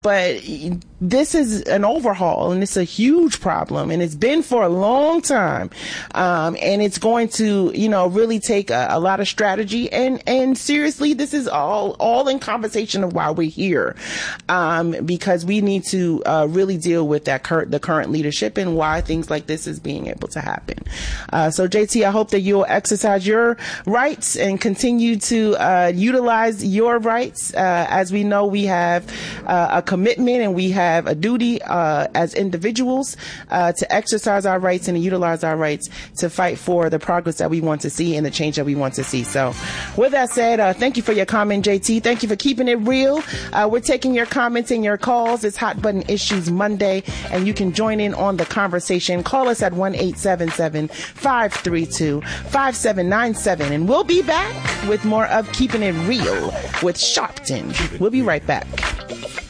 But this is an overhaul, and it's a huge problem, and it's been for a long time. And it's going to, really take a lot of strategy. And seriously, this is all in conversation of why we're here. Because we need to really deal with the current leadership and why things like this is being able to happen. So JT, I hope that you'll exercise your rights and continue to utilize your rights. As we know, we have a commitment and we have a duty as individuals to exercise our rights and to utilize our rights to fight for the progress that we want to see and the change that we want to see. So with that said, thank you for your comment, JT. Thank you for keeping it real. We're taking your comments and your calls. It's Hot Button Issues Monday, and you can join in on the conversation. Call us at 1-877-532-5797, and we'll be back with more of Keeping It Real with Sharpton. We'll be right back.